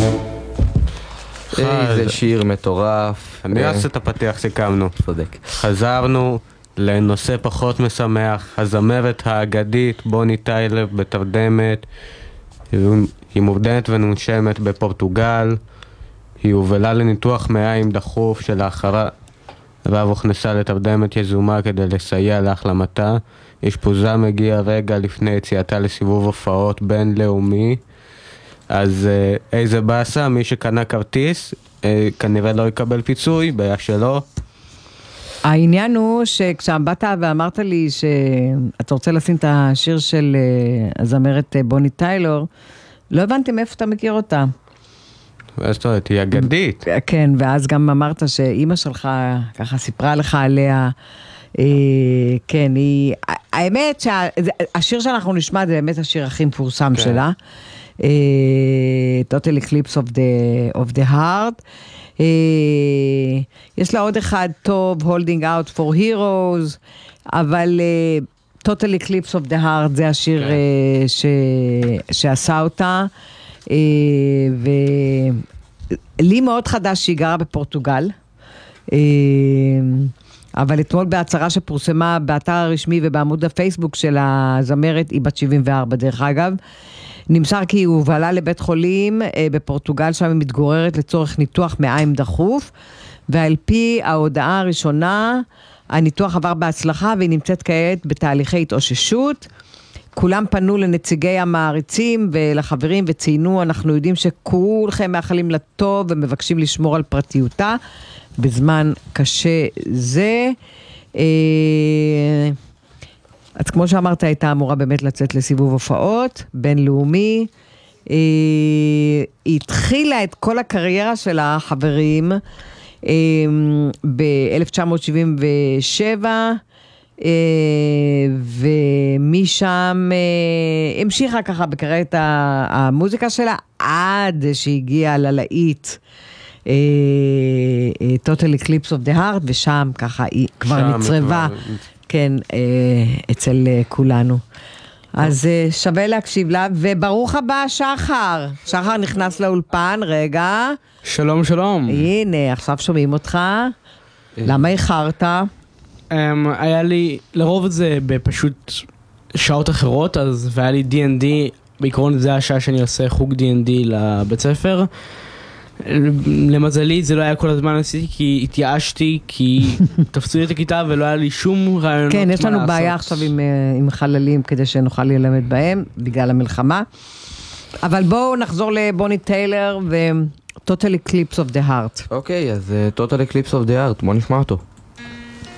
איזה שיר מטורף. אני אעשה את הפתיח, סיכמנו. צודק. חזרנו לנושא פחות משמח, הזמרת האגדית בוני טיילר בתרדמת. היא מובדנת ונונשמת בפורטוגל. היא הובלה לניתוח מעיים דחוף שלאחריו הוכנסה לתרדמת יזומה כדי לסייע להחלמתה. אשפוזה מגיע רגע לפני יציאתה לסיבוב הופעות בינלאומי. אז איזה באסה, מי שקנה כרטיס כנראה לא יקבל פיצוי, בעיה שלו. העניין הוא שכשבאת ואמרת לי שאתה רוצה לשים את השיר של הזמרת בוני טיילור, לא הבנתי מאיפה אתה מכיר אותה. זאת אומרת, היא אגדית. כן, ואז גם אמרת שאימא שלך ככה סיפרה לך עליה. כן, האמת שהשיר שאנחנו נשמע זה באמת השיר הכי מפורסם שלה. Total Eclipse of the Heart. יש לה עוד אחד טוב, Holding Out for Heroes, אבל Total Eclipse of the Heart זה השיר שעשה אותה. ולי מאוד חדש שהיא גרה בפורטוגל, אבל אתמול בהצהרה שפורסמה באתר הרשמי ובעמוד הפייסבוק של הזמרת, היא בת 74 דרך אגב, נמסר כי היא הובלה לבית חולים בפורטוגל, שם היא מתגוררת לצורך ניתוח מעיים דחוף, ועל פי ההודעה הראשונה, הניתוח עבר בהצלחה, והיא נמצאת כעת בתהליכי התאוששות. כולם פנו לנציגי המעריצים ולחברים וציינו, אנחנו יודעים שכולכם מאחלים לטוב ומבקשים לשמור על פרטיותה בזמן קשה זה. אז כמו שאמרת, הייתה אמורה באמת לצאת לסיבוב הופעות בינלאומי. היא התחילה את כל הקריירה של החברים ב-1977, ומשם המשיכה ככה בקריירת המוזיקה שלה, עד שהגיעה ללהיט Total Eclipse of the Heart, ושם ככה היא כבר נצרבה, כן, אצל כולנו. אז שווה להקשיב לה, וברוך הבא שחר. שחר נכנס לאולפן, רגע. שלום, שלום. הנה, עכשיו שומעים אותך. למה איחרת? היה לי, לרוב זה בפשוט שעות אחרות, והיה לי D&D, בעיקרון זה השעה שאני עושה חוג D&D לבית ספר. למזלי זה לא היה כל הזמן עשיתי, כי התייאשתי, כי תפסו לי את הכיתה ולא היה לי שום רעיונות. כן, יש לנו בעיה עכשיו עם חללים כדי שנוכל ללמד בהם, בגלל המלחמה. אבל בואו נחזור לבוני טיילר ו-Total Eclipse of the Heart. אוקיי, אז Total Eclipse of the Heart, בוא נשמע אותו.